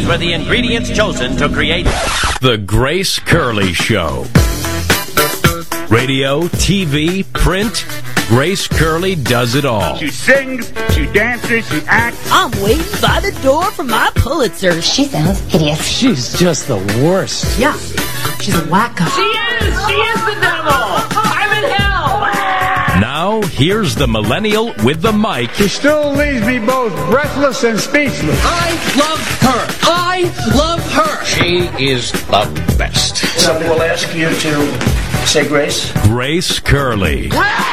These were the ingredients chosen to create The Grace Curley Show. Radio, TV, print, Grace Curley does it all. She sings, she dances, she acts. I'm waiting by the door for my Pulitzer. She sounds hideous. She's just the worst. Yeah, she's a wacko. She is the devil! I'm in hell! Now, here's the millennial with the mic. She still leaves me both breathless and speechless. I love her. I love her. She is the best. Somebody will ask you to say grace. Grace Curley.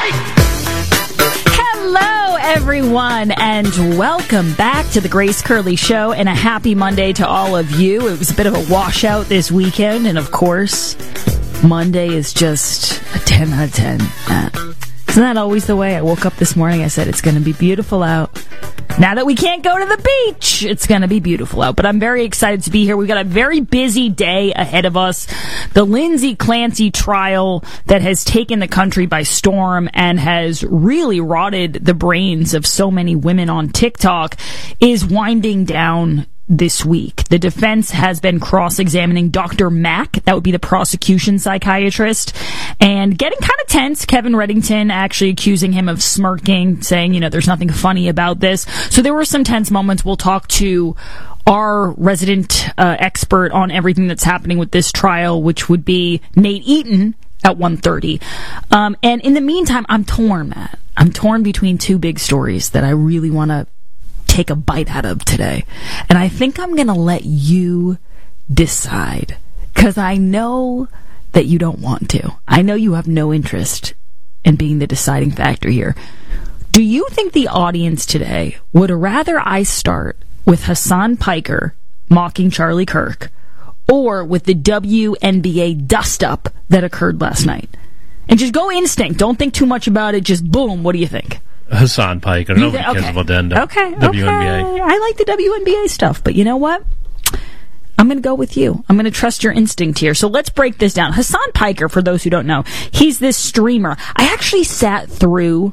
Hello, everyone, and welcome back to the Grace Curley Show, and a happy Monday to all of you. It was a bit of a washout this weekend, and of course, Monday is just a 10 out of 10. Isn't that always the way? I woke up this morning, I said, it's going to be beautiful out. Now that we can't go to the beach, it's going to be beautiful out. But I'm very excited to be here. We've got a very busy day ahead of us. The Lindsay Clancy trial that has taken the country by storm and has really rotted the brains of so many women on TikTok is winding down this week. The defense has been cross-examining Dr. Mack, that would be the prosecution psychiatrist, and getting kind of tense. Kevin Reddington actually accusing him of smirking, saying, there's nothing funny about this. So there were some tense moments. We'll talk to our resident expert on everything that's happening with this trial, which would be Nate Eaton at 1:30. And in the meantime, I'm torn, Matt. I'm torn between two big stories that I really want to take a bite out of today. And I think I'm going to let you decide, because I know that you don't want to. I know you have no interest in being the deciding factor here. Do you think the audience today would rather I start with Hassan Piker mocking Charlie Kirk, or with the WNBA dust-up that occurred last night? And just go instinct. Don't think too much about it. Just boom. What do you think? Hassan Piker. Nobody cares about the WNBA. I like the WNBA stuff, but you know what? I'm going to go with you. I'm going to trust your instinct here. So let's break this down. Hassan Piker, for those who don't know, he's this streamer. I actually sat through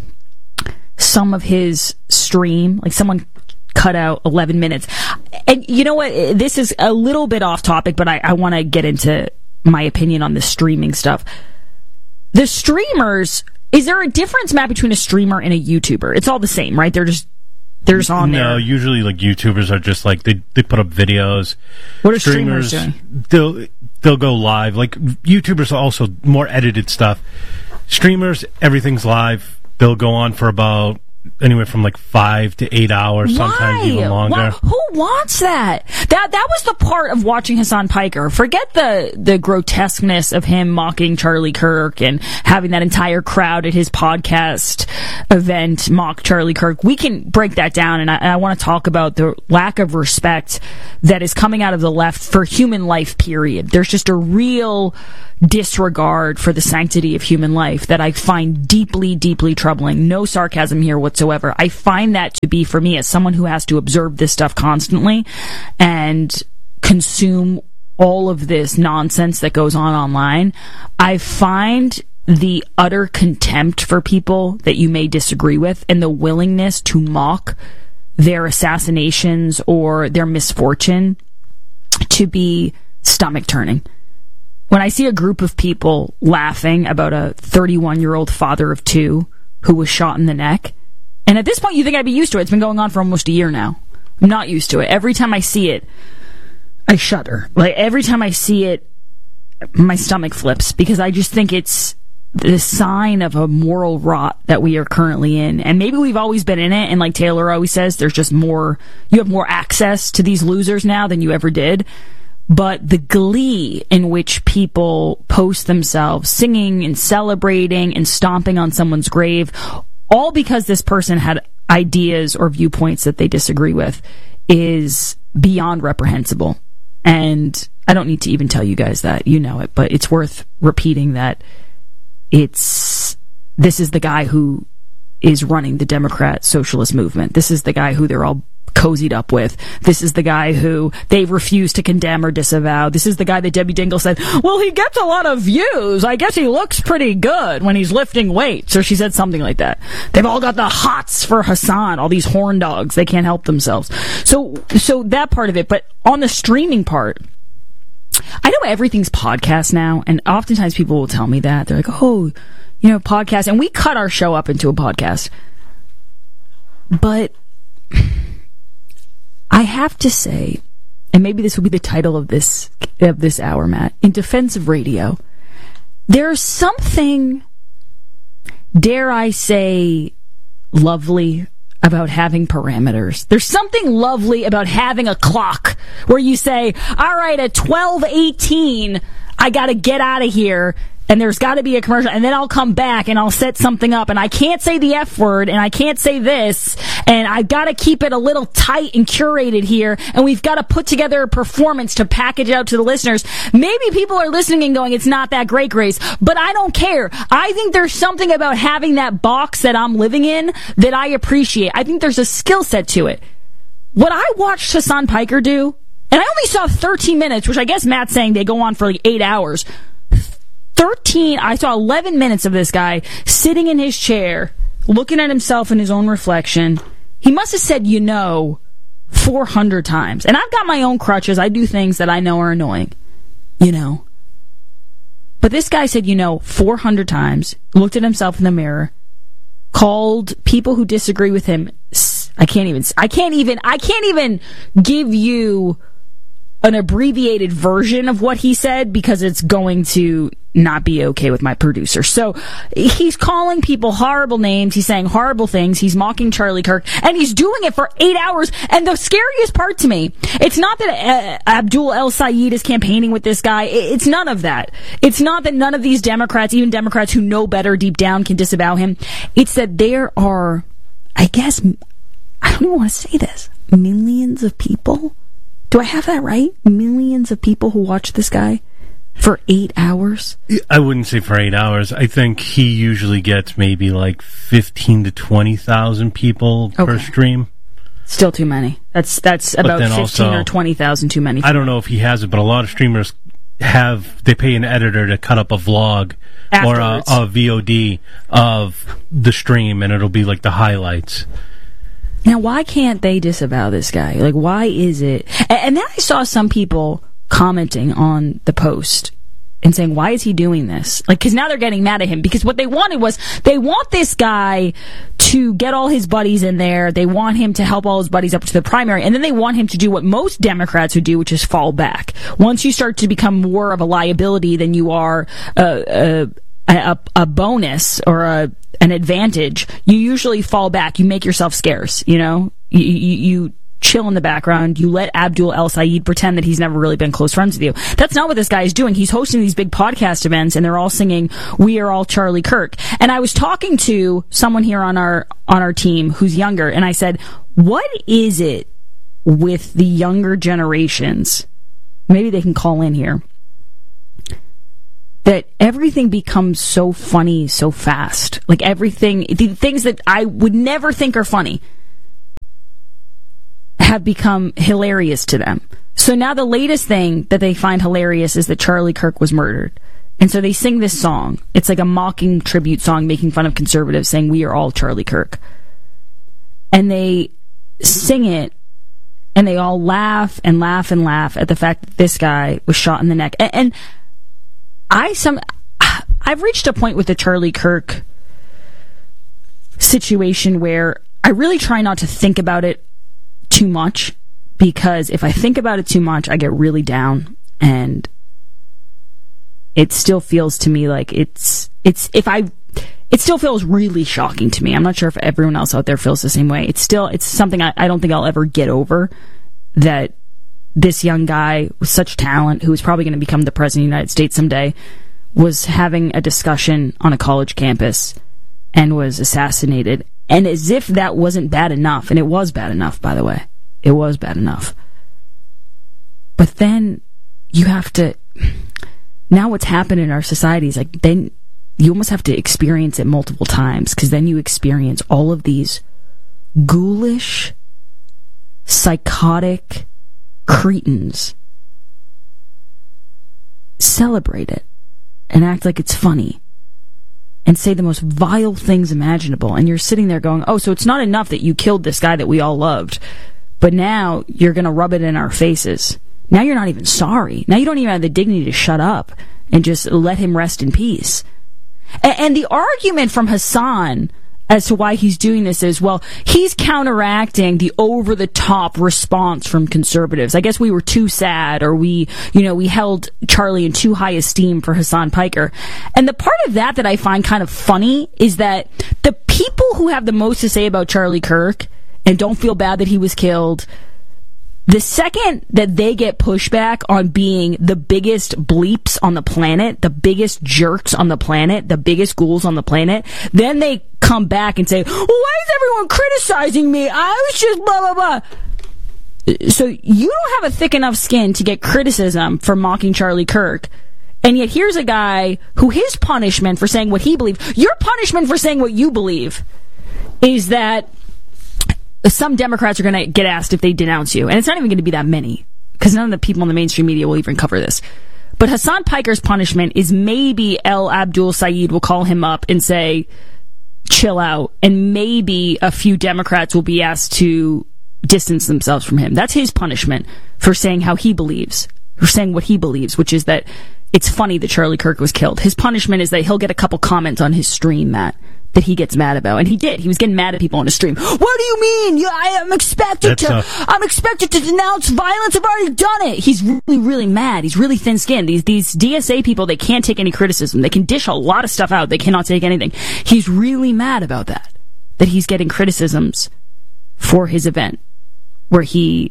some of his stream, like someone cut out 11 minutes. And you know what? This is a little bit off topic, but I want to get into my opinion on the streaming stuff. The streamers... Is there a difference, Matt, between a streamer and a YouTuber? It's all the same, right? They're just on there. No, usually like YouTubers are just like they put up videos. What are streamers doing? They'll go live. Like YouTubers are also more edited stuff. Streamers, everything's live. They'll go on for about anywhere from like 5 to 8 hours, sometimes even longer. Who wants that? That was the part of watching Hassan Piker. Forget the grotesqueness of him mocking Charlie Kirk and having that entire crowd at his podcast event mock Charlie Kirk. We can break that down, and I want to talk about the lack of respect that is coming out of the left for human life, period. There's just a real disregard for the sanctity of human life that I find deeply, deeply troubling. No sarcasm here whatsoever. I find that to be, for me, as someone who has to observe this stuff constantly and consume all of this nonsense that goes on online, I find the utter contempt for people that you may disagree with and the willingness to mock their assassinations or their misfortune to be stomach-turning. When I see a group of people laughing about a 31-year-old father of two who was shot in the neck, and at this point you think I'd be used to it. It's been going on for almost a year now. I'm not used to it. Every time I see it, I shudder. Like, every time I see it, my stomach flips, because I just think it's the sign of a moral rot that we are currently in. And maybe we've always been in it, and like Taylor always says, there's just more, you have more access to these losers now than you ever did. But the glee in which people post themselves singing and celebrating and stomping on someone's grave, all because this person had ideas or viewpoints that they disagree with, is beyond reprehensible. And I don't need to even tell you guys that. You know it, but it's worth repeating that this is the guy who is running the Democrat socialist movement. This is the guy who they're all cozied up with. This is the guy who they refuse to condemn or disavow. This is the guy that Debbie Dingle said, well, he gets a lot of views. I guess he looks pretty good when he's lifting weights. Or she said something like that. They've all got the hots for Hassan, all these horn dogs. They can't help themselves. So that part of it. But on the streaming part, I know everything's podcast now, and oftentimes people will tell me that. They're like, oh, podcast. And we cut our show up into a podcast. But I have to say, and maybe this will be the title of this hour, Matt, in defense of radio, there's something, dare I say, lovely about having parameters. There's something lovely about having a clock where you say, all right, at 12:18, I got to get out of here. And there's got to be a commercial, and then I'll come back and I'll set something up, and I can't say the F word, and I can't say this, and I've got to keep it a little tight and curated here, and we've got to put together a performance to package out to the listeners. Maybe people are listening and going, it's not that great, Grace, but I don't care. I think there's something about having that box that I'm living in that I appreciate. I think there's a skill set to it. What I watched Hassan Piker do, and I only saw 13 minutes, which I guess Matt's saying they go on for like 8 hours. I saw 11 minutes of this guy sitting in his chair, looking at himself in his own reflection. He must have said, 400 times. And I've got my own crutches. I do things that I know are annoying, But this guy said, 400 times, looked at himself in the mirror, called people who disagree with him. I can't even give you an abbreviated version of what he said because it's going to not be okay with my producer. So he's calling people horrible names. He's saying horrible things. He's mocking Charlie Kirk, and he's doing it for 8 hours. And the scariest part to me, it's not that Abdul El Sayed is campaigning with this guy. It's none of that. It's not that none of these Democrats, even Democrats who know better deep down, can disavow him. It's that there are, I guess, I don't even want to say this, millions of people. Do I have that right? Millions of people who watch this guy for 8 hours? I wouldn't say for 8 hours. I think he usually gets maybe like 15 to 20,000 people per stream. Still too many. That's about 15 or 20,000 too many. I don't know if he has it, but a lot of streamers they pay an editor to cut up a vlog afterwards, or a VOD of the stream, and it'll be like the highlights. Now, why can't they disavow this guy? Like, why is it? And then I saw some people commenting on the post and saying, why is he doing this? Like, because now they're getting mad at him. Because what they wanted was, they want this guy to get all his buddies in there. They want him to help all his buddies up to the primary. And then they want him to do what most Democrats would do, which is fall back. Once you start to become more of a liability than you are a bonus or an advantage, you usually fall back. You make yourself scarce, you chill in the background. You let Abdul El Sayed pretend that he's never really been close friends with you. That's not what this guy is doing. He's hosting these big podcast events, and they're all singing "We Are All Charlie Kirk." And I was talking to someone here on our team who's younger, and I said, what is it with the younger generations? Maybe they can call in here. That everything becomes so funny so fast. Like everything, the things that I would never think are funny have become hilarious to them. So now the latest thing that they find hilarious is that Charlie Kirk was murdered. And so they sing this song. It's like a mocking tribute song making fun of conservatives, saying we are all Charlie Kirk. And they sing it, and they all laugh and laugh and laugh at the fact that this guy was shot in the neck. And I've reached a point with the Charlie Kirk situation where I really try not to think about it too much, because if I think about it too much, I get really down, and it still feels to me like it still feels really shocking to me. I'm not sure if everyone else out there feels the same way. It's something I don't think I'll ever get over, that this young guy with such talent, who is probably going to become the president of the United States someday, was having a discussion on a college campus and was assassinated. And as if that wasn't bad enough, and it was bad enough, by the way. It was bad enough. But then you have to... Now what's happened in our society is like, then you almost have to experience it multiple times, because then you experience all of these ghoulish, psychotic cretins celebrate it and act like it's funny and say the most vile things imaginable, and you're sitting there going, oh, so it's not enough that you killed this guy that we all loved, but now you're going to rub it in our faces. Now you're not even sorry. Now you don't even have the dignity to shut up and just let him rest in peace. And the argument from Hassan as to why he's doing this is, well, he's counteracting the over-the-top response from conservatives. I guess we were too sad, or we held Charlie in too high esteem for Hassan Piker. And the part of that I find kind of funny is that the people who have the most to say about Charlie Kirk and don't feel bad that he was killed, the second that they get pushback on being the biggest bleeps on the planet, the biggest jerks on the planet, the biggest ghouls on the planet, then they come back and say, well, why is everyone criticizing me? I was just blah, blah, blah. So you don't have a thick enough skin to get criticism for mocking Charlie Kirk. And yet here's a guy who his punishment for saying what he believes, your punishment for saying what you believe, is that some Democrats are going to get asked if they denounce you. And it's not even going to be that many, because none of the people in the mainstream media will even cover this. But Hassan Piker's punishment is maybe El Abdul Saeed will call him up and say, chill out. And maybe a few Democrats will be asked to distance themselves from him. That's his punishment for saying how he believes, for saying what he believes, which is that it's funny that Charlie Kirk was killed. His punishment is that he'll get a couple comments on his stream, that he gets mad about. And he did. He was getting mad at people on his stream. What do you mean? I'm expected to denounce violence. I've already done it. He's really, really mad. He's really thin-skinned. These DSA people, they can't take any criticism. They can dish a lot of stuff out. They cannot take anything. He's really mad about that he's getting criticisms for his event where he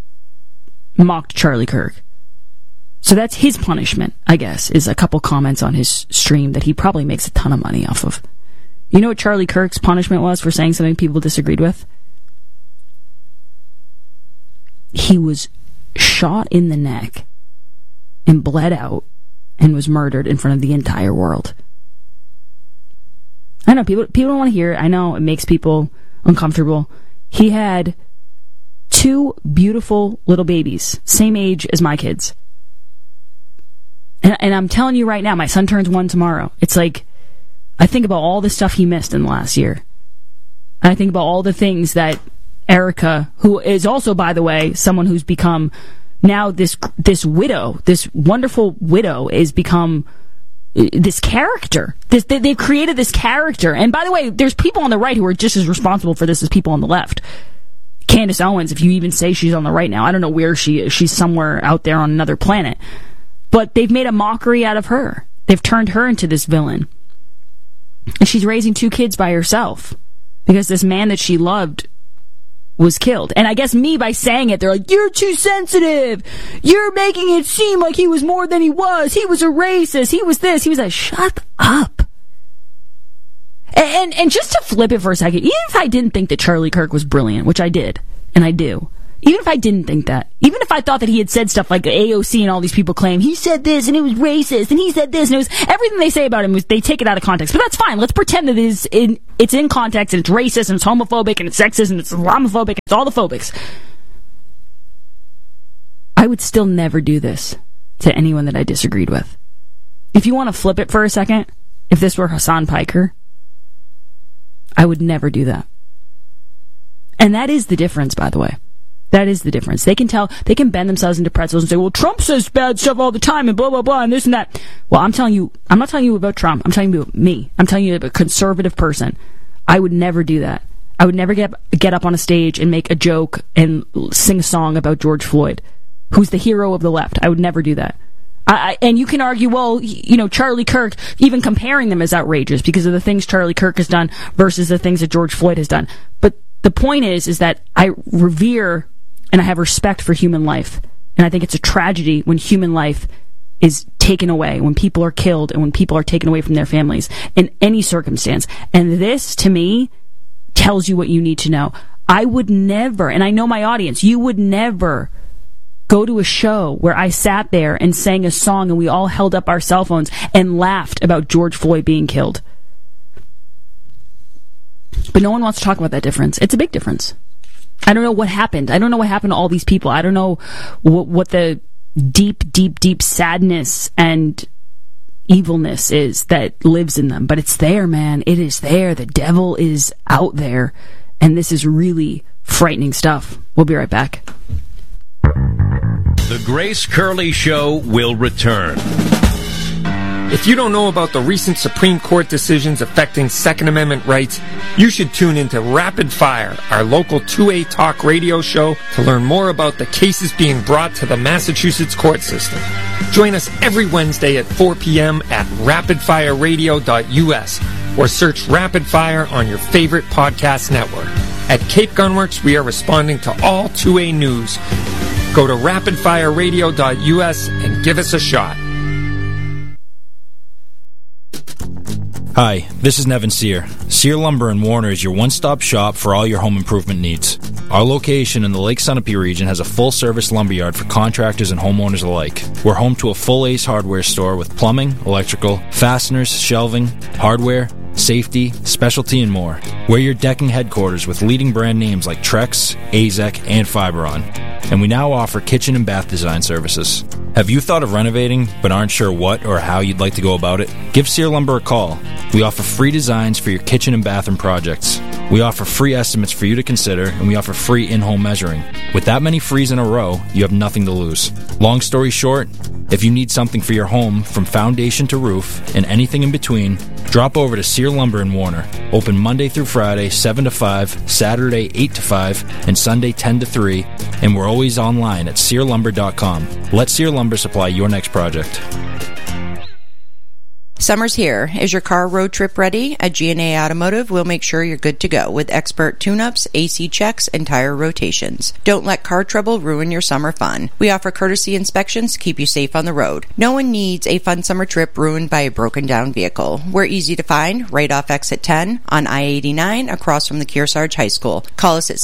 mocked Charlie Kirk. So that's his punishment, I guess, is a couple comments on his stream that he probably makes a ton of money off of. You know what Charlie Kirk's punishment was for saying something people disagreed with? He was shot in the neck and bled out and was murdered in front of the entire world. I know, people don't want to hear it. I know, it makes people uncomfortable. He had 2 beautiful little babies, same age as my kids. And I'm telling you right now, my son turns 1 tomorrow. It's like, I think about all the stuff he missed in the last year. I think about all the things that Erica, who is also, by the way, someone who's become now this widow, this wonderful widow, is become this character. They've created this character. And by the way, there's people on the right who are just as responsible for this as people on the left. Candace Owens, if you even say she's on the right now, I don't know where she is. She's somewhere out there on another planet. But they've made a mockery out of her. They've turned her into this villain. And she's raising 2 kids by herself because this man that she loved was killed. And I guess me, by saying it, they're like, you're too sensitive. You're making it seem like he was more than he was. He was a racist. He was this. He was that. Shut up. And just to flip it for a second, even if I didn't think that Charlie Kirk was brilliant, which I did, and I do, even if I didn't think that, even if I thought that he had said stuff like AOC and all these people claim, he said this and it was racist, and he said this, and it was, everything they say about him, they take it out of context. But that's fine. Let's pretend that it's in context, and it's racist, and it's homophobic, and it's sexist, and it's Islamophobic, and it's all the phobics. I would still never do this to anyone that I disagreed with. If you want to flip it for a second, if this were Hassan Piker, I would never do that. And that is the difference, by the way. That is the difference. They can bend themselves into pretzels and say, well, Trump says bad stuff all the time and blah, blah, blah, and this and that. Well, I'm not telling you about Trump. I'm telling you about me. I'm telling you about a conservative person. I would never do that. I would never get up on a stage and make a joke and sing a song about George Floyd, who's the hero of the left. I would never do that. And you can argue, well, Charlie Kirk, even comparing them is outrageous because of the things Charlie Kirk has done versus the things that George Floyd has done. But the point is that I revere and I have respect for human life. And I think it's a tragedy when human life is taken away, when people are killed and when people are taken away from their families in any circumstance. And this, to me, tells you what you need to know. I would never, and I know my audience, you would never go to a show where I sat there and sang a song and we all held up our cell phones and laughed about George Floyd being killed. But no one wants to talk about that difference. It's a big difference. I don't know what happened. I don't know what happened to all these people. I don't know what the deep sadness and evilness is that lives in them. But it's there, man. It is there. The devil is out there. And this is really frightening stuff. We'll be right back. The Grace Curley Show will return. If you don't know about the recent Supreme Court decisions affecting Second Amendment rights, you should tune into Rapid Fire, our local 2A talk radio show, to learn more about the cases being brought to the Massachusetts court system. Join us every Wednesday at 4 p.m. at rapidfireradio.us or search Rapid Fire on your favorite podcast network. At Cape Gunworks, we are responding to all 2A news. Go to rapidfireradio.us and give us a shot. Hi, this is Nevin Sear. Sear Lumber in Warner is your one-stop shop for all your home improvement needs. Our location in the Lake Sunapee region has a full-service lumberyard for contractors and homeowners alike. We're home to a full Ace Hardware store with plumbing, electrical, fasteners, shelving, hardware, safety, specialty, and more. We're your decking headquarters with leading brand names like Trex, Azek, and Fiberon. And we now offer kitchen and bath design services. Have you thought of renovating but aren't sure what or how you'd like to go about it? Give Sear Lumber a call. We offer free designs for your kitchen and bathroom projects. We offer free estimates for you to consider, and we offer free in-home measuring. With that many frees in a row, you have nothing to lose. Long story short, if you need something for your home from foundation to roof and anything in between, drop over to Sear Lumber in Warner. Open Monday through Friday, 7 to 5, Saturday, 8 to 5, and Sunday, 10 to 3, and we're always online at SearLumber.com. Let Sear Lumber supply your next project. Summer's here. Is your car road trip ready? At G&A Automotive, we'll make sure you're good to go with expert tune-ups, AC checks, and tire rotations. Don't let car trouble ruin your summer fun. We offer courtesy inspections to keep you safe on the road. No one needs a fun summer trip ruined by a broken-down vehicle. We're easy to find right off exit 10 on I-89 across from the Kearsarge High School. Call us at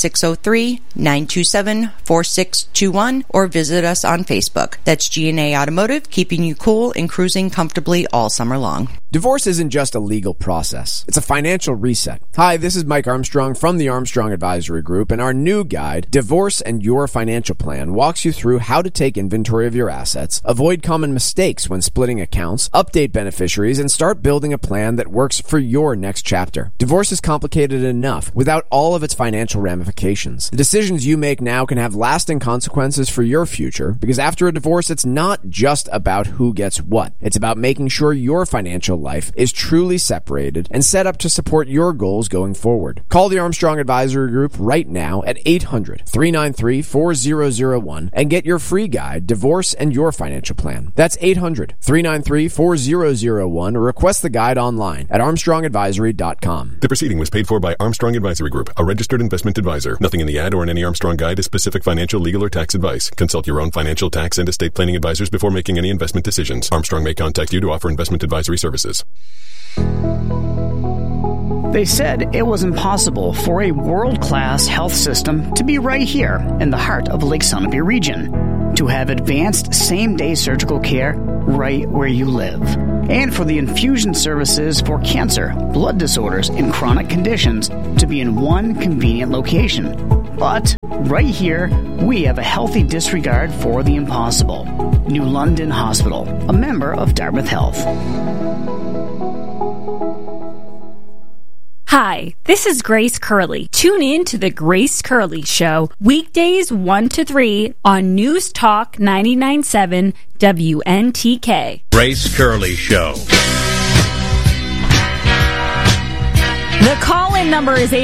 603-927-4621 or visit us on Facebook. That's G&A Automotive, keeping you cool and cruising comfortably all summer long. Divorce isn't just a legal process. It's a financial reset. Hi, this is Mike Armstrong from the Armstrong Advisory Group, and our new guide, Divorce and Your Financial Plan, walks you through how to take inventory of your assets, avoid common mistakes when splitting accounts, update beneficiaries, and start building a plan that works for your next chapter. Divorce is complicated enough without all of its financial ramifications. The decisions you make now can have lasting consequences for your future, because after a divorce, it's not just about who gets what. It's about making sure your financial life is truly separated and set up to support your goals going forward. Call the Armstrong Advisory Group right now at 800-393-4001 and get your free guide, Divorce and Your Financial Plan. That's 800-393-4001 or request the guide online at armstrongadvisory.com. The proceeding was paid for by Armstrong Advisory Group, a registered investment advisor. Nothing in the ad or in any Armstrong guide is specific financial, legal, or tax advice. Consult your own financial, tax, and estate planning advisors before making any investment decisions. Armstrong may contact you to offer investment advisory services. They said it was impossible for a world-class health system to be right here in the heart of Lake Sunapee region, to have advanced same-day surgical care right where you live, and for the infusion services for cancer, blood disorders, and chronic conditions to be in one convenient location. But right here, we have a healthy disregard for the impossible. New London Hospital, a member of Dartmouth Health. Hi, this is Grace Curley. Tune in to The Grace Curley Show, weekdays 1 to 3 on News Talk 99.7 WNTK. Grace Curley Show. The call-in number is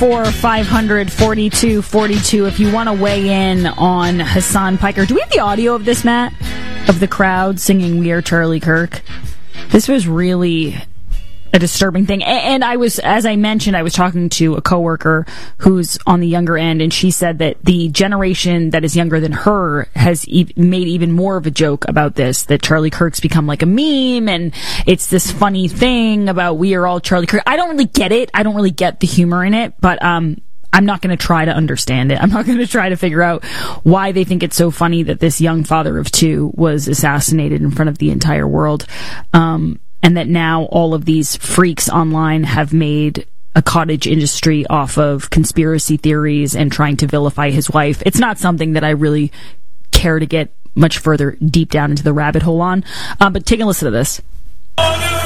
844-500-4242 if you want to weigh in on Hasan Piker. Do we have the audio of this, Matt? Of the crowd singing We Are Charlie Kirk? This was really a disturbing thing. And I was, as I mentioned, I was talking to a coworker who's on the younger end, and she said that the generation that is younger than her has made even more of a joke about this, that Charlie Kirk's become like a meme, and it's this funny thing about we are all Charlie Kirk. I don't really get it. I don't really get the humor in it, but I'm not going to try to understand it. I'm not going to try to figure out why they think it's so funny that this young father of two was assassinated in front of the entire world. And that now all of these freaks online have made a cottage industry off of conspiracy theories and trying to vilify his wife. It's not something that I really care to get much further deep down into the rabbit hole on. But take a listen to this.